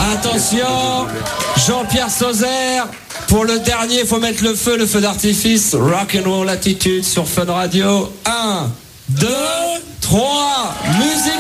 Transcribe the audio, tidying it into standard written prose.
Attention, Jean-Pierre Sauzère. Pour le dernier, faut mettre le feu d'artifice. Rock and roll attitude sur Fun Radio. 1, 2, 3, musique.